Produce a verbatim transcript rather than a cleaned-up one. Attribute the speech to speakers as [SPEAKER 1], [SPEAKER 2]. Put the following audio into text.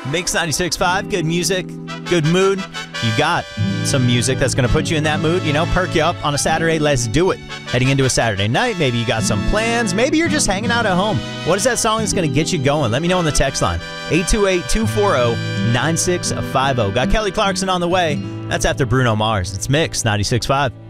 [SPEAKER 1] Mix ninety-six point five, good music, good mood. You got some music that's going to put you in that mood, you know, perk you up on a Saturday. Let's do it. Heading into a Saturday night, maybe you got some plans. Maybe you're just hanging out at home. What is that song that's going to get you going? Let me know on the text line. eight two eight, two four zero, nine six five zero. Got Kelly Clarkson on the way. That's after Bruno Mars. It's Mix ninety-six point five.